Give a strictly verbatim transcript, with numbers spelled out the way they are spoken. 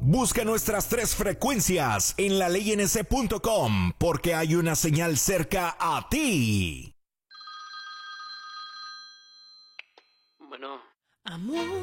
Busca nuestras tres frecuencias en la ley n c punto com porque hay una señal cerca a ti. Bueno. Amor.